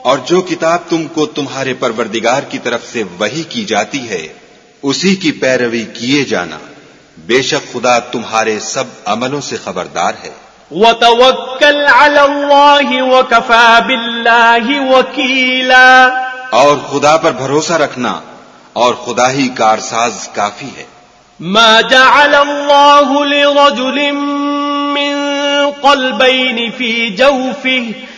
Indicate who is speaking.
Speaker 1: और जो किताब तुमको तुम्हारे परवरदिगार की तरफ से वही की जाती है उसी की पैरवी किए जाना। बेशक खुदा तुम्हारे सब अमलों से खबरदार है।
Speaker 2: वतवक्कल अलल्लाहि वकफा बिल्लाहि वकीला,
Speaker 1: और खुदा पर भरोसा रखना और खुदा ही कारसाज काफी है।
Speaker 2: मा जअलल्लाहु लिरजुलिन मिन क़ल्बैनि फी जौफिही